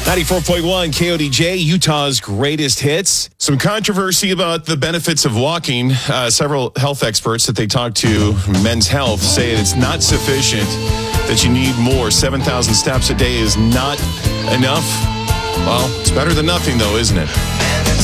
94.1 KODJ, Utah's greatest hits. Some controversy about the benefits of walking. Several health experts that they talked to, Men's Health, say it's not sufficient, that you need more. 7,000 steps a day is not enough. Well, it's better than nothing, though, isn't it?